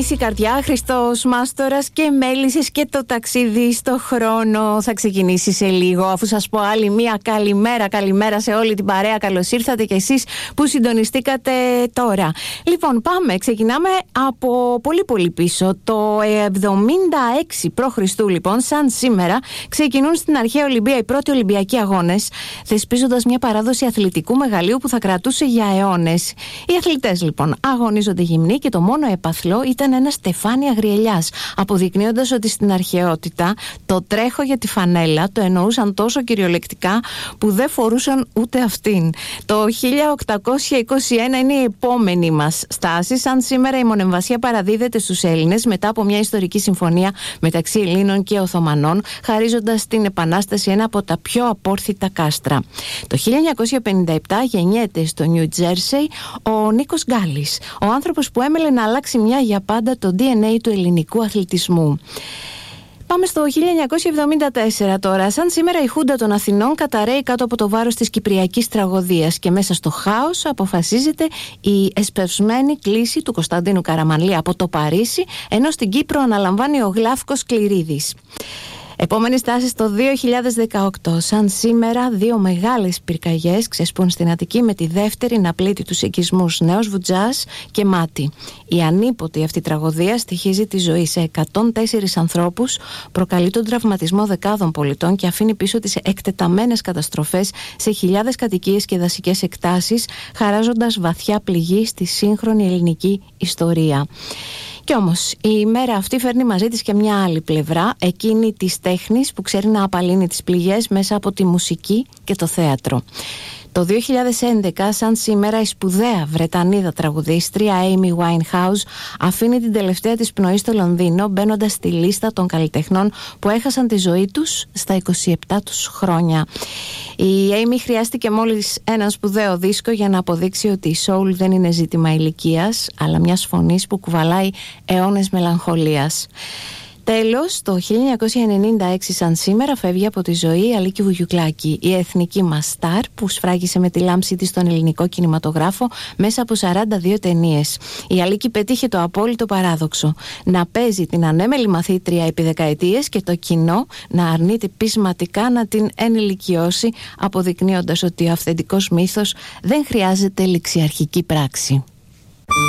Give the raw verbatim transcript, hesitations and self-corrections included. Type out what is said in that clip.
μισή καρδιά, Χριστός Μάστορας και μέλισσες και το ταξίδι στο χρόνο θα ξεκινήσει σε λίγο. Αφού σας πω άλλη μία καλημέρα, καλημέρα σε όλη την παρέα. Καλώς ήρθατε κι εσείς που συντονιστήκατε τώρα. Λοιπόν, πάμε, ξεκινάμε από πολύ πολύ πίσω. Το εβδομήντα έξι π.Χ. λοιπόν, σαν σήμερα, ξεκινούν στην αρχαία Ολυμπία οι πρώτοι Ολυμπιακοί αγώνες, θεσπίζοντας μια παράδοση αθλητικού μεγαλείου που θα κρατούσε για αιώνες. Οι αθλητές λοιπόν αγωνίζονται γυμνοί και το μόνο επαθλό ήταν ένα στεφάνι αγριελιάς, αποδεικνύοντας ότι στην αρχαιότητα το τρέχω για τη φανέλα το εννοούσαν τόσο κυριολεκτικά που δεν φορούσαν ούτε αυτήν. Το χίλια οκτακόσια είκοσι ένα είναι η επόμενη μας στάση. Σαν σήμερα η μονεμβασία παραδίδεται στους Έλληνες μετά από μια ιστορική συμφωνία μεταξύ Ελλήνων και Οθωμανών, χαρίζοντας στην Επανάσταση ένα από τα πιο απόρθητα κάστρα. Το χίλια εννιακόσια πενήντα επτά γεννιέται στο Νιου Τζέρσεϊ ο Νίκος Γκάλης, ο άνθρωπος που έμελε να αλλάξει μια για πάντα το ντι εν έι του ελληνικού αθλητισμού. Πάμε στο χίλια εννιακόσια εβδομήντα τέσσερα τώρα. Σαν σήμερα η Χούντα των Αθηνών καταρρέει κάτω από το βάρος της Κυπριακής τραγωδίας και μέσα στο χάος αποφασίζεται η εσπευσμένη κλίση του Κωνσταντίνου Καραμανλή από το Παρίσι, ενώ στην Κύπρο αναλαμβάνει ο Γλάφκος Κληρίδης. Επόμενη στάση στο δύο χιλιάδες δεκαοκτώ. Σαν σήμερα, δύο μεγάλες πυρκαγιές ξεσπούν στην Αττική, με τη δεύτερη να πλήττει τους οικισμούς Νέος Βουτζάς και Μάτι. Η ανίποτη αυτή τραγωδία στοιχίζει τη ζωή σε εκατόν τέσσερις ανθρώπους, προκαλεί τον τραυματισμό δεκάδων πολιτών και αφήνει πίσω τις εκτεταμένες καταστροφές σε χιλιάδες κατοικίες και δασικές εκτάσεις, χαράζοντας βαθιά πληγή στη σύγχρονη ελληνική ιστορία. Κι όμως η ημέρα αυτή φέρνει μαζί της και μια άλλη πλευρά, εκείνη της τέχνης που ξέρει να απαλύνει τις πληγές μέσα από τη μουσική και το θέατρο. Το δύο χιλιάδες έντεκα, σαν σήμερα, η σπουδαία Βρετανίδα τραγουδίστρια Amy Winehouse αφήνει την τελευταία της πνοή στο Λονδίνο, μπαίνοντας στη λίστα των καλλιτεχνών που έχασαν τη ζωή τους στα είκοσι επτά τους χρόνια. Η Amy χρειάστηκε μόλις ένα σπουδαίο δίσκο για να αποδείξει ότι η soul δεν είναι ζήτημα ηλικίας, αλλά μιας φωνής που κουβαλάει αιώνες μελαγχολίας. Τέλος, το χίλια εννιακόσια ενενήντα έξι σαν σήμερα φεύγει από τη ζωή η Αλίκη Βουγιουκλάκη, η εθνική μας στάρ που σφράγισε με τη λάμψη της στον ελληνικό κινηματογράφο μέσα από σαράντα δύο ταινίες. Η Αλίκη πετύχε το απόλυτο παράδοξο, να παίζει την ανέμελη μαθήτρια επί δεκαετίες και το κοινό να αρνείται πεισματικά να την ενηλικιώσει, αποδεικνύοντας ότι ο αυθεντικός μύθος δεν χρειάζεται ληξιαρχική πράξη.